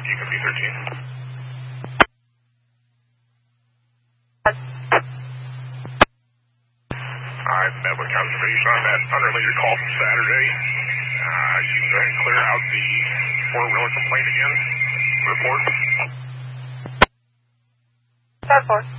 UCOP 13. I've met with conservation on that unrelated call from Saturday. You can go ahead and clear out the four-wheeler complaint again. Report. 10-4.